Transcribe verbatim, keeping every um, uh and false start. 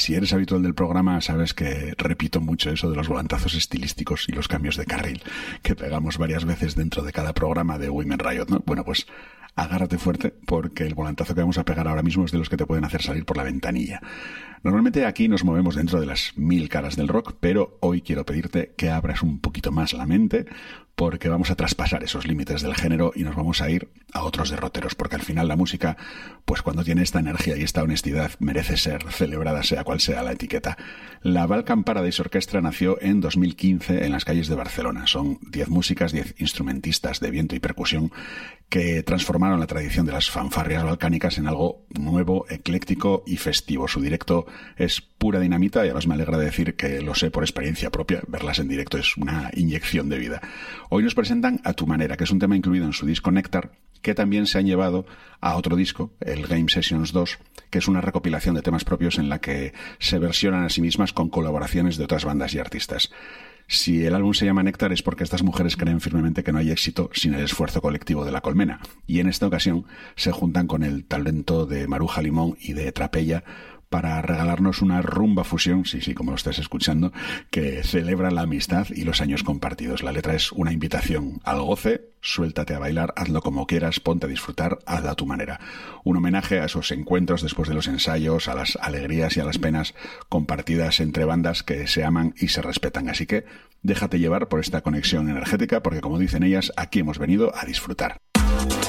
si eres habitual del programa, sabes que repito mucho eso de los volantazos estilísticos y los cambios de carril que pegamos varias veces dentro de cada programa de Women Riot, ¿no? Bueno, pues agárrate fuerte porque el volantazo que vamos a pegar ahora mismo es de los que te pueden hacer salir por la ventanilla. Normalmente aquí nos movemos dentro de las mil caras del rock, pero hoy quiero pedirte que abras un poquito más la mente porque vamos a traspasar esos límites del género y nos vamos a ir a otros derroteros, porque al final la música, pues cuando tiene esta energía y esta honestidad, merece ser celebrada sea cual sea la etiqueta. La Balkan Paradise Orchestra nació en dos mil quince en las calles de Barcelona. Son diez músicas, diez instrumentistas de viento y percusión que transformaron la tradición de las fanfarrias balcánicas en algo nuevo, ecléctico y festivo. Su directo es pura dinamita y además me alegra decir que lo sé por experiencia propia. Verlas en directo es una inyección de vida. Hoy nos presentan A Tu Manera, que es un tema incluido en su disco Néctar, que también se han llevado a otro disco, el Game Sessions dos, que es una recopilación de temas propios en la que se versionan a sí mismas con colaboraciones de otras bandas y artistas. Si el álbum se llama Néctar es porque estas mujeres creen firmemente que no hay éxito sin el esfuerzo colectivo de la colmena, y en esta ocasión se juntan con el talento de Maruja Limón y de Trapella para regalarnos una rumba fusión, sí, sí, como lo estás escuchando, que celebra la amistad y los años compartidos. La letra es una invitación al goce, suéltate a bailar, hazlo como quieras, ponte a disfrutar, hazlo a tu manera. Un homenaje a esos encuentros después de los ensayos, a las alegrías y a las penas compartidas entre bandas que se aman y se respetan. Así que déjate llevar por esta conexión energética, porque como dicen ellas, aquí hemos venido a disfrutar.